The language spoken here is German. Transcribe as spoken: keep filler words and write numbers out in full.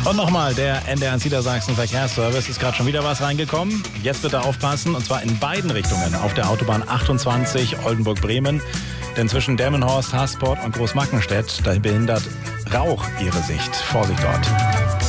Und nochmal, der N D R eins Niedersachsen Verkehrsservice ist gerade schon wieder was reingekommen. Jetzt bitte aufpassen, und zwar in beiden Richtungen auf der Autobahn achtundzwanzig Oldenburg-Bremen. Denn zwischen Delmenhorst, Hasport und Großmackenstedt, da behindert Rauch Ihre Sicht. Vorsicht dort.